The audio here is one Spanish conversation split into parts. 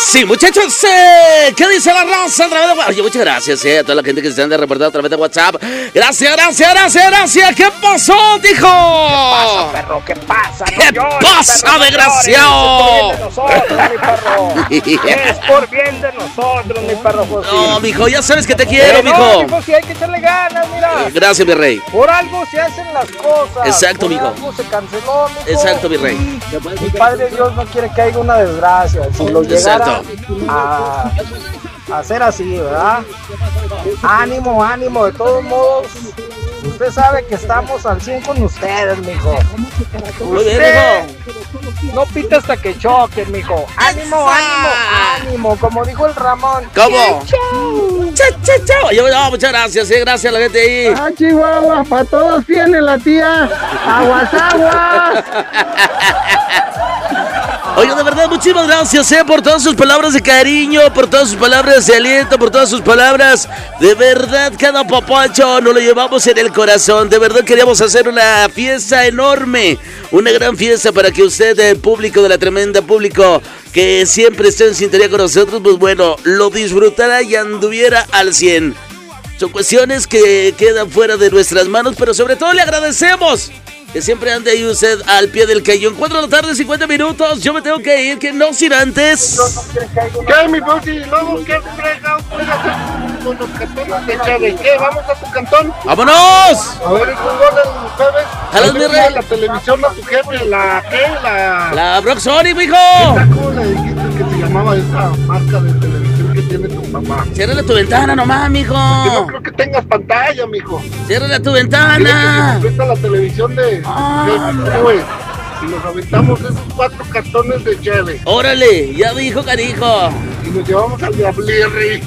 Sí, muchachos, ¿qué dice la raza a través de WhatsApp? Oye, muchas gracias a toda la gente que se anda reportando a través de WhatsApp. Gracias. ¿Qué pasó, dijo? ¿Qué pasa, perro? ¿Qué pasa? ¿Qué pasa, desgraciado? Es por bien de nosotros, mi perro José. No, mijo, ya sabes que te quiero, mijo. No, si hay que echarle ganas, mira. Gracias, mi rey. Por algo se hacen las cosas. Exacto, por mijo. Algo se canceló, mijo. Exacto, mi rey. Mi Padre Dios no quiere que haya una desgracia. Si lo llegara a hacer así, ¿verdad? Ánimo, de todos modos. Usted sabe que estamos al 100 con ustedes, mijo. Muy bien, mijo. No pita hasta que choquen, mijo. Ánimo, como dijo el Ramón. ¿Cómo? Chao. No, muchas gracias, gracias a la gente ahí. Ah, Chihuahua, para todos tiene la tía. Aguas. Oye, de verdad, muchísimas gracias, por todas sus palabras de cariño, por todas sus palabras de aliento, por todas sus palabras. De verdad, cada papacho nos lo llevamos en el corazón. De verdad, queríamos hacer una fiesta enorme, una gran fiesta para que usted, el público de la tremenda público, que siempre está en sintonía con nosotros, pues bueno, lo disfrutara y anduviera al 100. Son cuestiones que quedan fuera de nuestras manos, pero sobre todo le agradecemos que siempre ande ahí usted al pie del cañón. 4 de la tarde, 50 minutos. Yo me tengo que ir, que no sin antes. ¿Qué, mi Fauci? Luego, ¿qué fregado puedes hacer con los cartones de Chávez? ¿Qué? ¿Vamos a tu cantón? ¡Vámonos! A ver, el fútbol del jueves. Jalas, mi rey. La televisión a tu jefe, La Brock Sony, mijo. ¿Cómo le dijiste que se llamaba esa marca de televisión que tiene tu papá? Ciérrale tu ventana nomás, mijo. Que no creo que tengas pantalla, mijo. Ciérrale tu ventana. Dile que la televisión de güey. Y nos aventamos esos 4 cartones de cheve. Órale, ya dijo canijo. Y nos llevamos al Diablirri.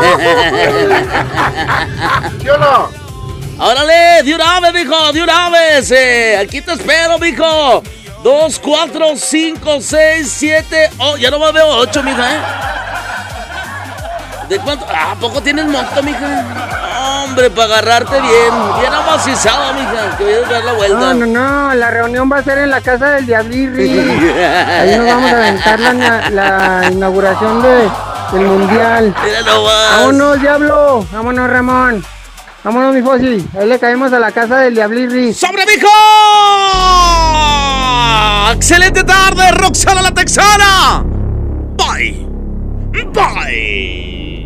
¿Sí o no? Órale, de una vez, mijo, de una vez. Aquí te espero, mijo. 2, 4, 5, 6, 7. Oh, ya no me veo 8, mija, ¿De cuánto? ¿A poco tienes monto, mija? Hombre, para agarrarte bien amacizado, mija. Que voy a dar la vuelta. No, la reunión va a ser en la casa del Diablirri. Ahí nos vamos a aventar la inauguración del mundial. Mira nomás. Vámonos, Diablo. Vámonos, Ramón. Vámonos, mi Fossi. Ahí le caemos a la casa del Diablirri. ¡Sobre, mijo! ¡Excelente tarde, Roxana la Texana! Bye.